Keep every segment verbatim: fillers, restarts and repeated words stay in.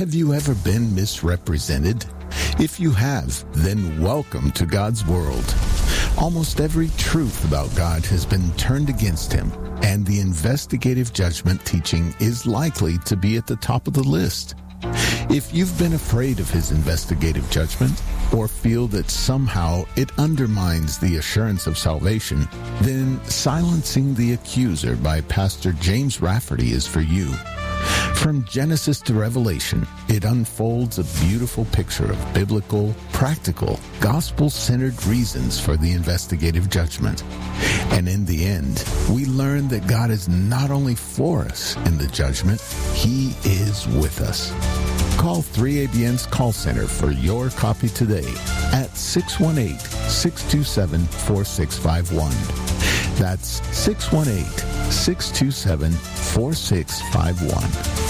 Have you ever been misrepresented? If you have, then welcome to God's world. Almost every truth about God has been turned against him, and the investigative judgment teaching is likely to be at the top of the list. If you've been afraid of his investigative judgment, or feel that somehow it undermines the assurance of salvation, then Silencing the Accuser by Pastor James Rafferty is for you. From Genesis to Revelation, it unfolds a beautiful picture of biblical, practical, gospel-centered reasons for the investigative judgment. And in the end, we learn that God is not only for us in the judgment, he is with us. Call three A B N's call center for your copy today at six one eight, six two seven, four six five one. That's six one eight, six two seven, four six five one.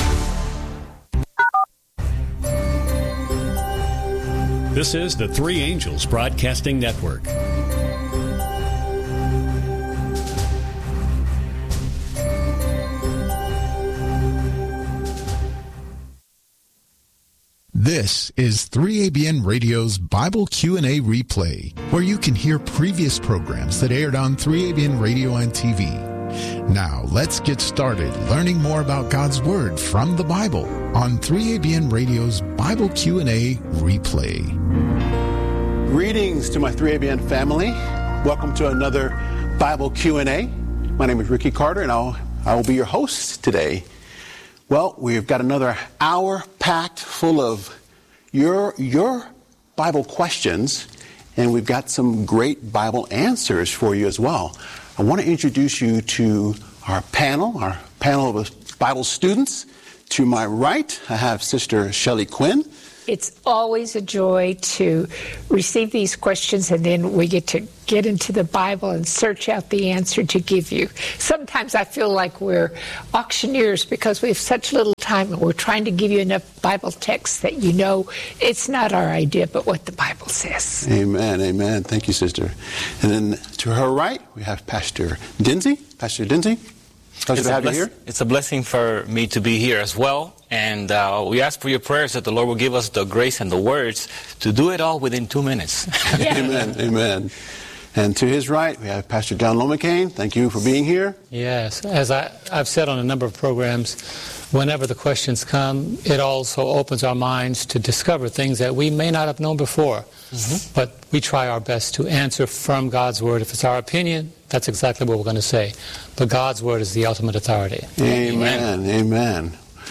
This is the Three Angels Broadcasting Network. This is three A B N Radio's Bible Q and A replay, where you can hear previous programs that aired on three A B N Radio and T V. Now, let's get started learning more about God's Word from the Bible on three A B N Radio's Bible Q and A replay. Greetings to my three A B N family. Welcome to another Bible Q and A. My name is Ricky Carter, and I'll, I will be your host today. Well, we've got another hour packed full of your your Bible questions, and we've got some great Bible answers for you as well. I want to introduce you to our panel, our panel of Bible students. To my right, I have Sister Shelley Quinn. It's always a joy to receive these questions, and then we get to get into the Bible and search out the answer to give you. Sometimes I feel like we're auctioneers because we have such little time, and we're trying to give you enough Bible texts that you know it's not our idea, but what the Bible says. Amen, amen. Thank you, Sister. And then to her right, we have Pastor Dinsey. Pastor Dinsey, pleasure to have you here. It's a blessing for me to be here as well. And uh, we ask for your prayers that the Lord will give us the grace and the words to do it all within two minutes. Yeah. Amen, amen. And to his right, we have Pastor John Lomacane. Thank you for being here. Yes, as I, I've said on a number of programs, whenever the questions come, it also opens our minds to discover things that we may not have known before. Mm-hmm. But we try our best to answer from God's Word. If it's our opinion, that's exactly what we're going to say. But God's Word is the ultimate authority. Amen, amen. amen.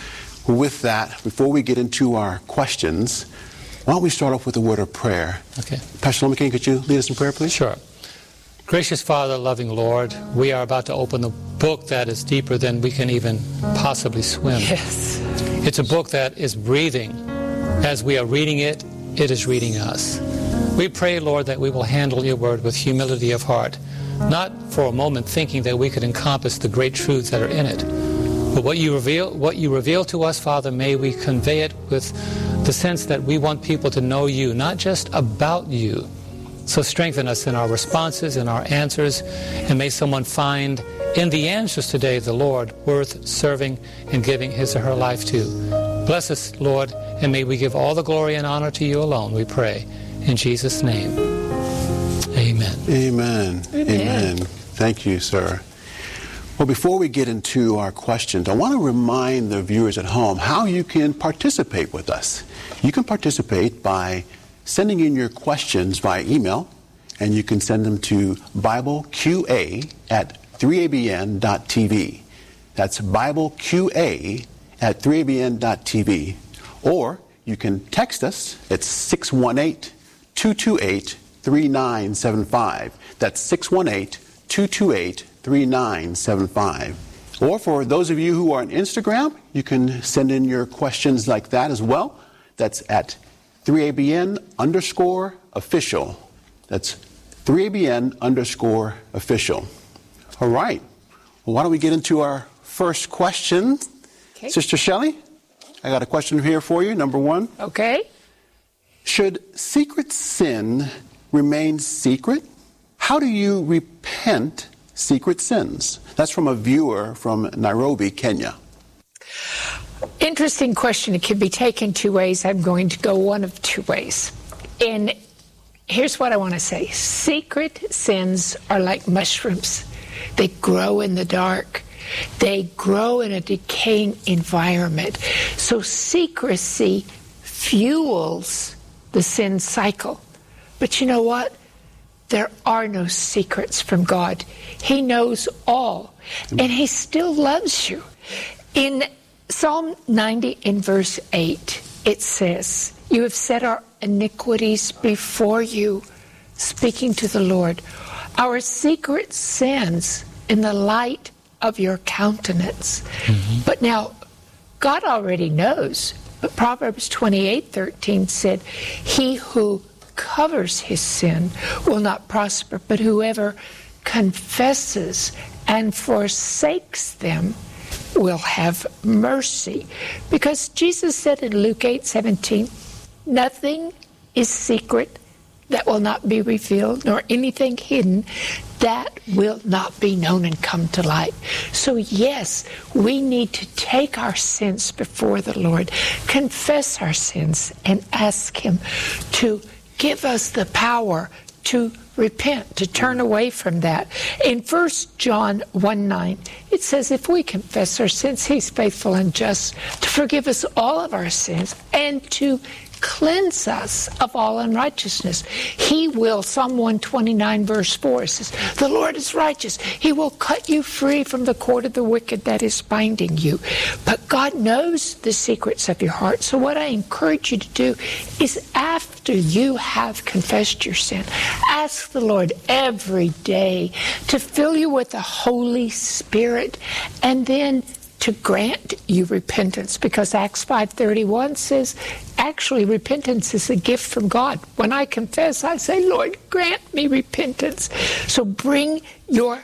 With that, before we get into our questions, why don't we start off with a word of prayer? Okay. Pastor Lomacane, could you lead us in prayer, please? Sure. Gracious Father, loving Lord, we are about to open a book that is deeper than we can even possibly swim. Yes. It's a book that is breathing. As we are reading it, it is reading us. We pray, Lord, that we will handle your word with humility of heart, not for a moment thinking that we could encompass the great truths that are in it. But what you reveal, what you reveal to us, Father, may we convey it with the sense that we want people to know you, not just about you. So strengthen us in our responses and our answers, and may someone find in the answers today the Lord worth serving and giving his or her life to. Bless us, Lord, and may we give all the glory and honor to you alone, we pray. In Jesus' name, amen. Amen. Amen. Amen. Thank you, sir. Well, before we get into our questions, I want to remind the viewers at home how you can participate with us. You can participate by sending in your questions via email, and you can send them to BibleQA at three A B N dot T V. That's BibleQA at three A B N dot T V. Or you can text us at six one eight, two two eight, three nine seven five. That's six one eight, two two eight, three nine seven five. Or for those of you who are on Instagram, you can send in your questions like that as well. That's at three A B N underscore official. That's three A B N underscore official. All right. Well, why don't we get into our first question? Okay. Sister Shelley, I got a question here for you. Number one. Okay. Should secret sin remain secret? How do you repent secret sins? That's from a viewer from Nairobi, Kenya. In interesting question. It can be taken two ways. I'm going to go one of two ways. And here's what I want to say. Secret sins are like mushrooms. They grow in the dark. They grow in a decaying environment. So secrecy fuels the sin cycle. But you know what? There are no secrets from God. He knows all. And He still loves you. In Psalm ninety in verse eight, it says, "You have set our iniquities before you," speaking to the Lord, "our secret sins in the light of your countenance." Mm-hmm. But now, God already knows. But Proverbs twenty-eight thirteen said, "He who covers his sin will not prosper, but whoever confesses and forsakes them will have mercy." Because Jesus said in Luke eight seventeen, "Nothing is secret that will not be revealed, nor anything hidden that will not be known and come to light." So yes, we need to take our sins before the Lord, confess our sins, and ask Him to give us the power to repent, to turn away from that. In First John one nine, it says, "If we confess our sins, He's faithful and just to forgive us all of our sins and to cleanse us of all unrighteousness." He will, Psalm one twenty-nine verse four says, "The Lord is righteous. He will cut you free from the cord of the wicked that is binding you." But God knows the secrets of your heart. So what I encourage you to do is, after you have confessed your sin, ask the Lord every day to fill you with the Holy Spirit, and then to grant you repentance, because Acts five thirty-one says, actually, repentance is a gift from God. When I confess, I say, "Lord, grant me repentance." So bring your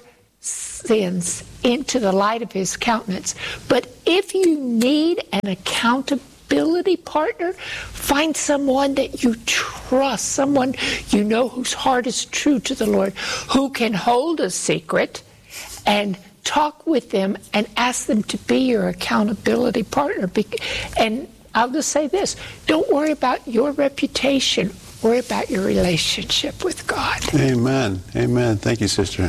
sins into the light of His countenance. But if you need an accountability partner, find someone that you trust, someone you know whose heart is true to the Lord, who can hold a secret, and talk with them and ask them to be your accountability partner. And I'll just say this, don't worry about your reputation, worry about your relationship with God. Amen. Amen. Thank you, sister.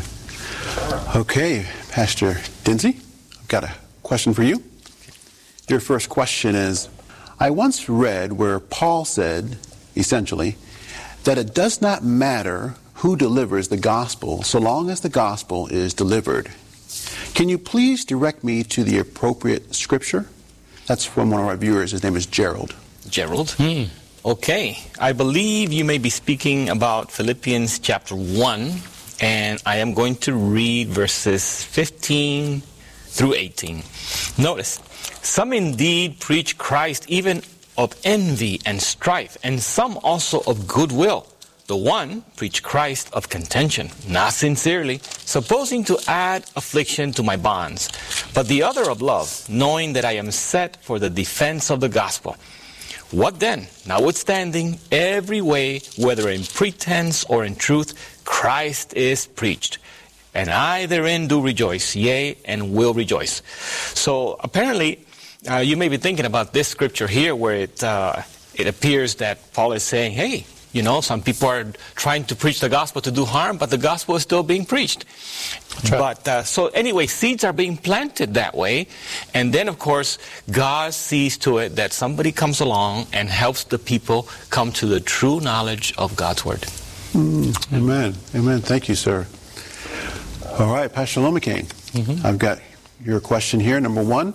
Okay, Pastor Dinsey, I've got a question for you. Your first question is, I once read where Paul said, essentially, that it does not matter who delivers the gospel so long as the gospel is delivered. Can you please direct me to the appropriate scripture? That's from one of our viewers. His name is Gerald. Gerald? Hmm. Okay. I believe you may be speaking about Philippians chapter one, and I am going to read verses fifteen through eighteen. Notice, "Some indeed preach Christ even of envy and strife, and some also of goodwill. The one preached Christ of contention, not sincerely, supposing to add affliction to my bonds, but the other of love, knowing that I am set for the defense of the gospel. What then? Notwithstanding, every way, whether in pretense or in truth, Christ is preached. And I therein do rejoice, yea, and will rejoice." So apparently, uh, you may be thinking about this scripture here where it, uh, it appears that Paul is saying, hey, you know, some people are trying to preach the gospel to do harm, but the gospel is still being preached. Right. But uh, so anyway, seeds are being planted that way. And then, of course, God sees to it that somebody comes along and helps the people come to the true knowledge of God's word. Mm, amen. Amen. Thank you, sir. All right, Pastor Lomacane, mm-hmm. I've got your question here. Number one,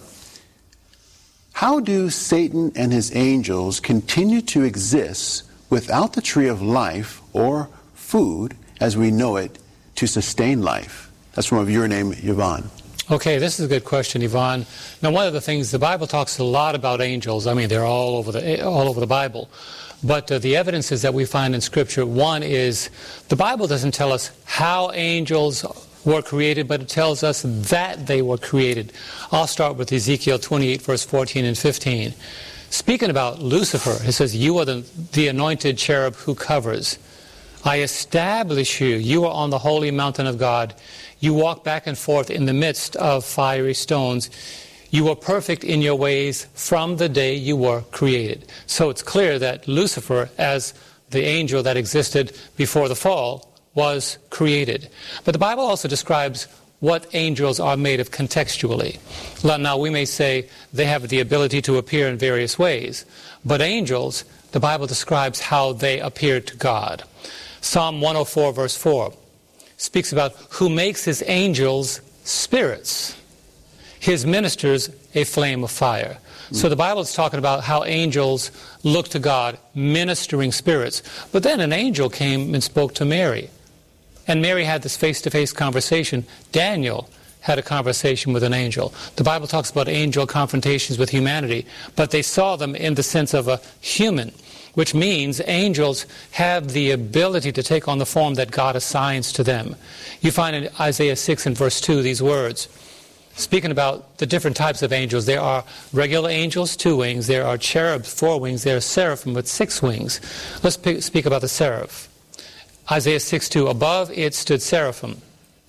how do Satan and his angels continue to exist without the tree of life or food as we know it to sustain life? That's from a viewer named Yvonne. Okay, this is a good question, Yvonne. Now, one of the things, the Bible talks a lot about angels. I mean, they're all over the all over the Bible. But uh, the evidences that we find in Scripture, one is the Bible doesn't tell us how angels were created, but it tells us that they were created. I'll start with Ezekiel twenty-eight, verse fourteen and fifteen. Speaking about Lucifer, it says, "You are the, the anointed cherub who covers. I establish you. You are on the holy mountain of God. You walk back and forth in the midst of fiery stones. you were perfect in your ways from the day you were created. So it's clear that Lucifer, as the angel that existed before the fall, was created. But the Bible also describes what angels are made of contextually. Now, we may say they have the ability to appear in various ways, but angels, the Bible describes how they appear to God. Psalm one oh four, verse four, speaks about who makes his angels spirits, his ministers a flame of fire. So the Bible is talking about how angels look to God, ministering spirits. But then an angel came and spoke to Mary. And Mary had this face-to-face conversation. Daniel had a conversation with an angel. The Bible talks about angel confrontations with humanity, but they saw them in the sense of a human, which means angels have the ability to take on the form that God assigns to them. You find in Isaiah six and verse two these words, speaking about the different types of angels. There are regular angels, two wings. There are cherubs, four wings. There are seraphim with six wings. Let's speak about the seraph. Isaiah six two, above it stood seraphim.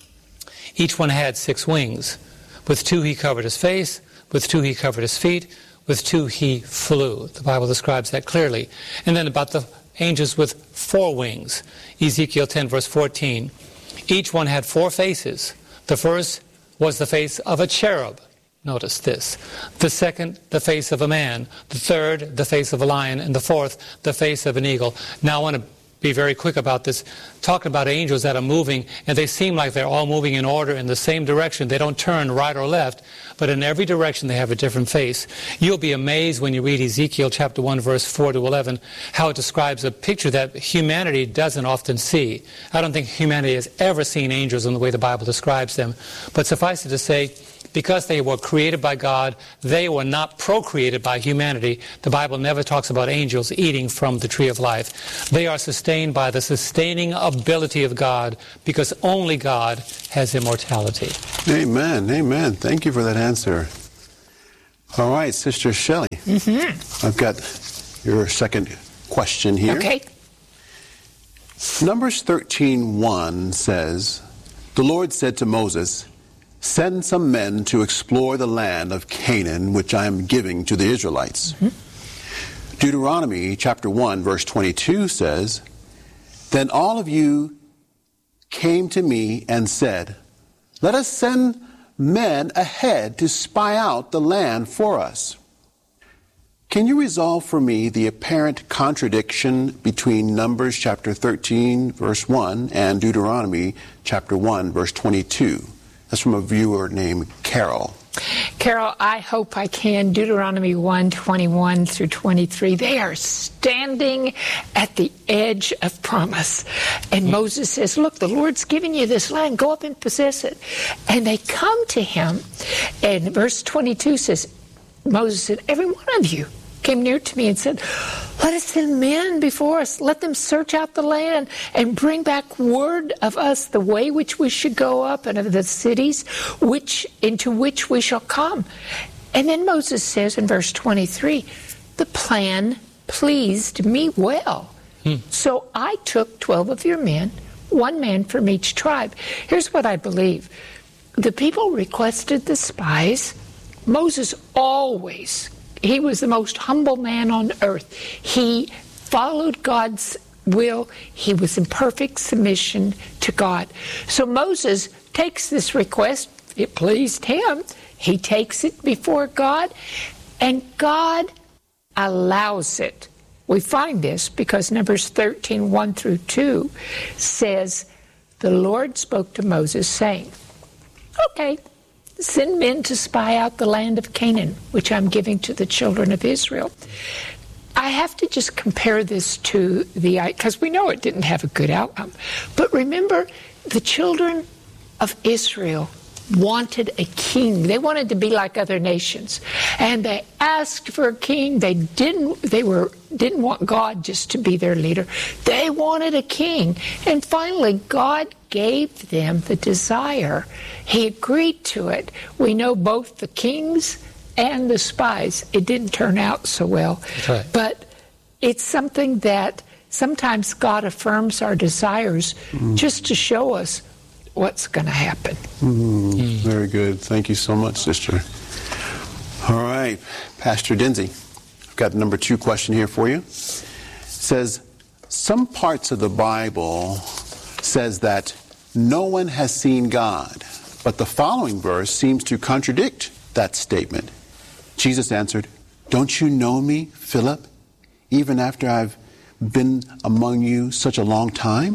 Each one had six wings. With two he covered his face, with two he covered his feet, with two he flew. The Bible describes that clearly. And then about the angels with four wings. Ezekiel ten verse fourteen. Each one had four faces. The first was the face of a cherub. Notice this. The second, the face of a man. The third, the face of a lion. And the fourth, the face of an eagle. Now I want to be very quick about this, talking about angels that are moving, and they seem like they're all moving in order in the same direction. They don't turn right or left, but in every direction they have a different face. You'll be amazed when you read Ezekiel chapter one, verse four to eleven, how it describes a picture that humanity doesn't often see. I don't think humanity has ever seen angels in the way the Bible describes them, but suffice it to say, because they were created by God, they were not procreated by humanity. The Bible never talks about angels eating from the tree of life. They are sustained by the sustaining ability of God, because only God has immortality. Amen, amen. Thank you for that answer. All right, Sister Shelley. Mm-hmm. I've got your second question here. Okay. Numbers thirteen one says, the Lord said to Moses, send some men to explore the land of Canaan, which I am giving to the Israelites. Mm-hmm. Deuteronomy chapter one, verse twenty-two says, then all of you came to me and said, let us send men ahead to spy out the land for us. Can you resolve for me the apparent contradiction between Numbers chapter thirteen, verse one, and Deuteronomy chapter one, verse twenty-two? That's from a viewer named Carol. Carol, I hope I can. Deuteronomy one, twenty-one through twenty-three. They are standing at the edge of promise. And Moses says, look, the Lord's giving you this land. Go up and possess it. And they come to him. And verse twenty-two says, Moses said, every one of you came near to me and said, let us send men before us. Let them search out the land and bring back word of us the way which we should go up and of the cities which into which we shall come. And then Moses says in verse twenty-three, the plan pleased me well. Hmm. So I took twelve of your men, one man from each tribe. Here's what I believe. The people requested the spies. Moses always He was the most humble man on earth. He followed God's will. He was in perfect submission to God. So Moses takes this request. It pleased him. He takes it before God, and God allows it. We find this because Numbers thirteen, one through two says, the Lord spoke to Moses saying, okay, send men to spy out the land of Canaan, which I'm giving to the children of Israel. I have to just compare this to the, because we know it didn't have a good outcome. But remember, the children of Israel wanted a king. They wanted to be like other nations. And they asked for a king. They didn't, they were, didn't want God just to be their leader. They wanted a king. And finally, God gave them the desire. He agreed to it. We know both the kings and the spies. It didn't turn out so well. That's right. But it's something that sometimes God affirms our desires mm. just to show us what's going to happen. Mm, mm. Very good. Thank you so much, Sister. right, Pastor Dinsey, I've got number two question here for you. It says, some parts of the Bible says that no one has seen God, but the following verse seems to contradict that statement. Jesus answered, don't you know me, Philip, even after I've been among you such a long time?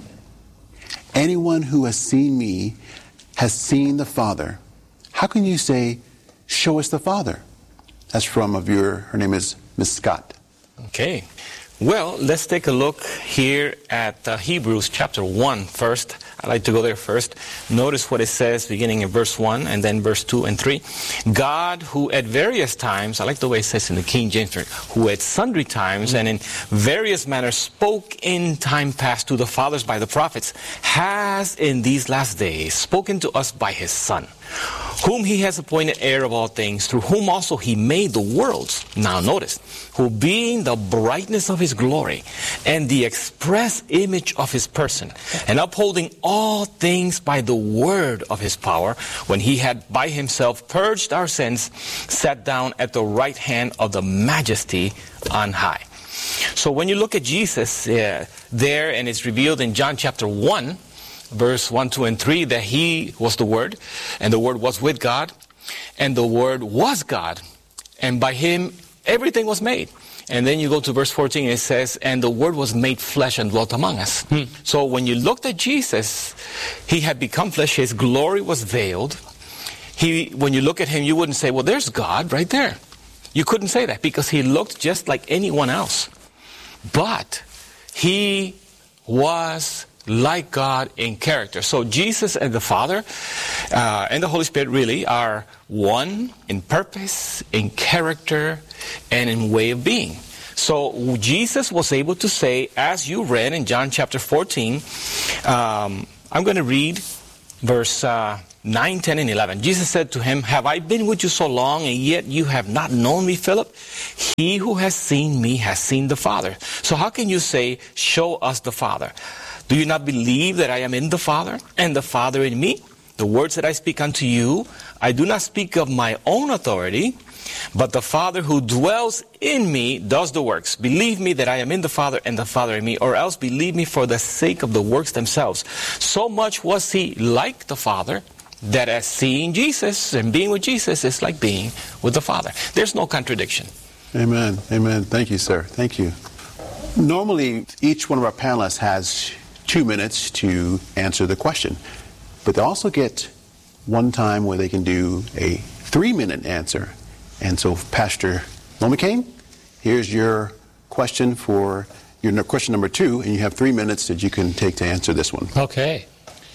Anyone who has seen me has seen the Father. How can you say, show us the Father? That's from a viewer. Her name is Miss Scott. Okay. Well, let's take a look here at uh, Hebrews chapter one first. I'd like to go there first. Notice what it says beginning in verse one and then verse two and three. God, who at various times, I like the way it says in the King James Version, who at sundry times mm-hmm. and in various manners spoke in time past to the fathers by the prophets, has in these last days spoken to us by his Son, whom he has appointed heir of all things, through whom also he made the worlds. Now notice, who being the brightness of his glory and the express image of his person, and upholding all things by the word of his power, when he had by himself purged our sins, sat down at the right hand of the majesty on high. So when you look at Jesus uh, there, and it's revealed in John chapter one, verse one, two, and three, that he was the Word, and the Word was with God, and the Word was God, and by him everything was made. And then you go to verse fourteen, and it says, and the Word was made flesh and dwelt among us. Hmm. So when you looked at Jesus, he had become flesh, his glory was veiled. He, when you look at him, you wouldn't say, well, there's God right there. You couldn't say that, because he looked just like anyone else. But he was like God in character. So Jesus and the Father uh, and the Holy Spirit really are one in purpose, in character, and in way of being. So Jesus was able to say, as you read in John chapter fourteen, um, I'm going to read verse uh, nine, ten, and eleven. Jesus said to him, have I been with you so long, and yet you have not known me, Philip? He who has seen me has seen the Father. So how can you say, show us the Father? Do you not believe that I am in the Father, and the Father in me? The words that I speak unto you, I do not speak of my own authority, but the Father who dwells in me does the works. Believe me that I am in the Father, and the Father in me, or else believe me for the sake of the works themselves. So much was he like the Father, that as seeing Jesus and being with Jesus is like being with the Father. There's no contradiction. Amen. Amen. Thank you, sir. Thank you. Normally, each one of our panelists has two minutes to answer the question. But they also get one time where they can do a three-minute answer. And so, Pastor Lomacane, here's your question for your question number two, and you have three minutes that you can take to answer this one. Okay.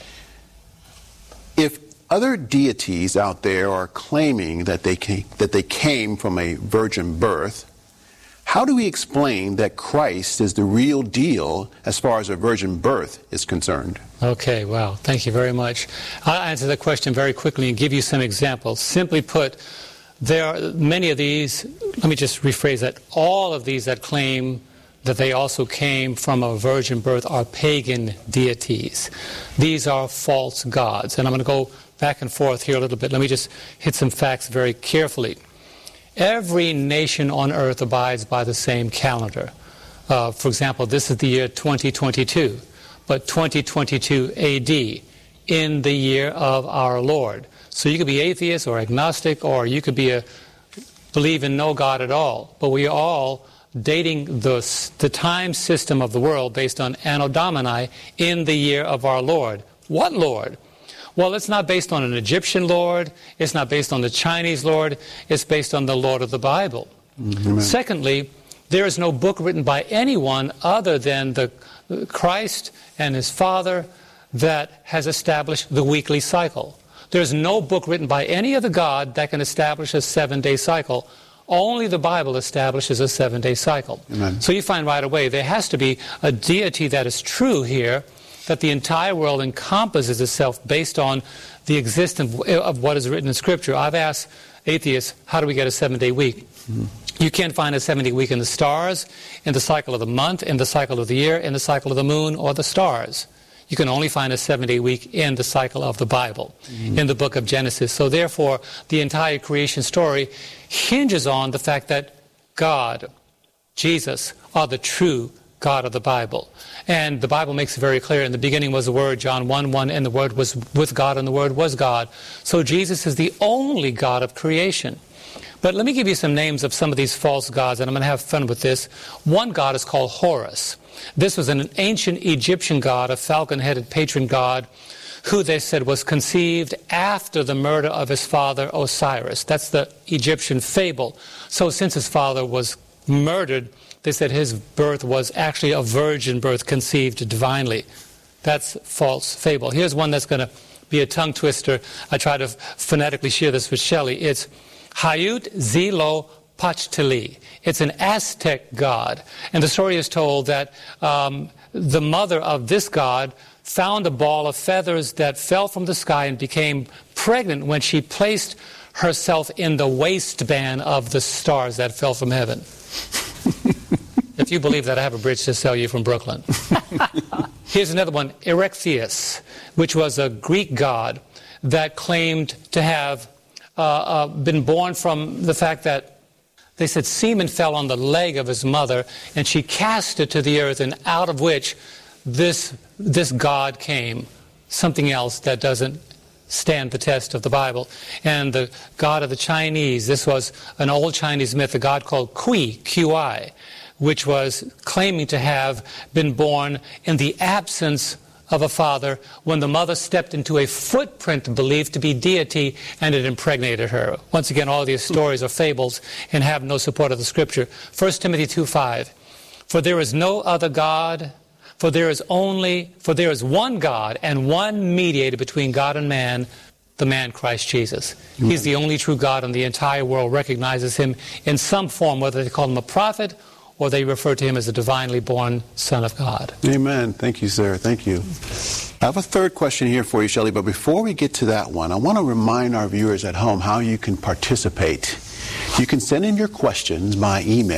If other deities out there are claiming that they came, that they came from a virgin birth, how do we explain that Christ is the real deal as far as a virgin birth is concerned? Okay, wow. Thank you very much. I'll answer that question very quickly and give you some examples. Simply put, there are many of these, let me just rephrase that, all of these that claim that they also came from a virgin birth are pagan deities. These are false gods. And I'm going to go back and forth here a little bit. Let me just hit some facts very carefully. Every nation on earth abides by the same calendar. Uh, for example, this is the year twenty twenty-two, but twenty twenty-two A D, in the year of our Lord. So you could be atheist or agnostic, or you could be a believe in no God at all. But we are all dating the, the time system of the world based on Anno Domini, in the year of our Lord. What Lord? Well, it's not based on an Egyptian Lord. It's not based on the Chinese Lord. It's based on the Lord of the Bible. Mm-hmm. Secondly, there is no book written by anyone other than the Christ and his Father that has established the weekly cycle. There's no book written by any other God that can establish a seven-day cycle. Only the Bible establishes a seven-day cycle. Amen. So you find right away there has to be a deity that is true here, that the entire world encompasses itself based on the existence of what is written in Scripture. I've asked atheists, how do we get a seven-day week? Mm-hmm. You can't find a seven-day week in the stars, in the cycle of the month, in the cycle of the year, in the cycle of the moon, or the stars. you can only find a seven-day week in the cycle of the Bible, mm-hmm. in the book of Genesis. So therefore, the entire creation story hinges on the fact that God, Jesus, are the true God of the Bible. And the Bible makes it very clear, in the beginning was the Word, John one one, and the Word was with God, and the Word was God. So Jesus is the only God of creation. But let me give you some names of some of these false gods, and I'm going to have fun with this. One god is called Horus. This was an ancient Egyptian god, a falcon-headed patron god, who they said was conceived after the murder of his father Osiris. That's the Egyptian fable. So since his father was murdered, they said his birth was actually a virgin birth conceived divinely. That's false fable. Here's one that's going to be a tongue twister. I try to phonetically share this with Shelley. It's Huitzilopochtli. It's an Aztec god. And the story is told that um, the mother of this god found a ball of feathers that fell from the sky and became pregnant when she placed herself in the waistband of the stars that fell from heaven. If you believe that, I have a bridge to sell you from Brooklyn. Here's another one, Erechtheus, which was a Greek god that claimed to have uh, uh, been born from the fact that they said semen fell on the leg of his mother, and she cast it to the earth, and out of which this this god came, something else that doesn't stand the test of the Bible. And the god of the Chinese, this was an old Chinese myth, a god called Qi, Q I, which was claiming to have been born in the absence of a father when the mother stepped into a footprint believed to be deity, and it impregnated her. Once again, all these stories are fables and have no support of the Scripture. First Timothy two five, for there is no other God, for there is only, for there is one God and one mediator between God and man, the man Christ Jesus. Amen. He's the only true God, and the entire world recognizes him in some form, whether they call him a prophet or they refer to him as the divinely born Son of God. Amen. Thank you, sir. Thank you. I have a third question here for you, Shelley, but before we get to that one, I want to remind our viewers at home how you can participate. You can send in your questions by email.